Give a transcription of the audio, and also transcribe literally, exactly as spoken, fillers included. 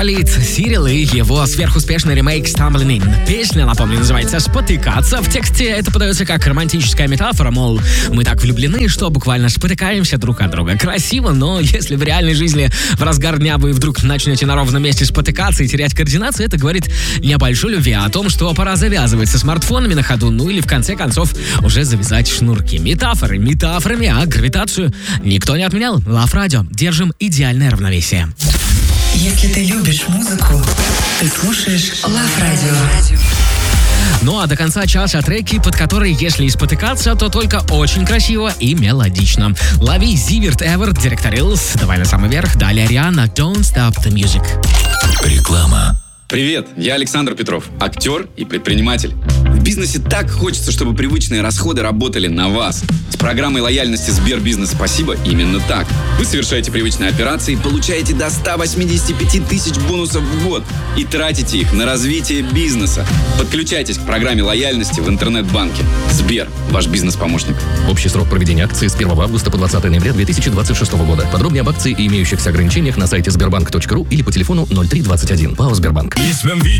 хвалит Сирил и его сверхуспешный ремейк Stumbling In. Песня, напомню, называется «Спотыкаться». В тексте это подается как романтическая метафора, мол, мы так влюблены, что буквально спотыкаемся друг от друга. Красиво, но если в реальной жизни в разгар дня вы вдруг начнете на ровном месте спотыкаться и терять координацию, это говорит не о большой любви, а о том, что пора завязывать со смартфонами на ходу, ну или в конце концов уже завязать шнурки. Метафоры метафорами, а гравитацию никто не отменял. Love Radio. Держим идеальное равновесие. Если ты любишь музыку, ты слушаешь Love Radio. Ну а до конца часа треки, под которые, если и спотыкаться, то только очень красиво и мелодично. Лови Зиверт Эверт, Директорилс, давай на самый верх, далее Риhanna, Don't Stop the Music. Реклама. Привет, я Александр Петров, актер и предприниматель. В бизнесе так хочется, чтобы привычные расходы работали на вас. С программой лояльности Сбербизнес «Спасибо» именно так. Вы совершаете привычные операции, получаете до ста восьмидесяти пяти тысяч бонусов в год и тратите их на развитие бизнеса. Подключайтесь к программе лояльности в интернет-банке. Сбер, ваш бизнес-помощник. Общий срок проведения акции с первого августа по двадцатое ноября две тысячи двадцать шестого года. Подробнее об акции и имеющихся ограничениях на сайте сбербанк точка ру или по телефону ноль три двадцать один. ПАО «Сбербанк». Если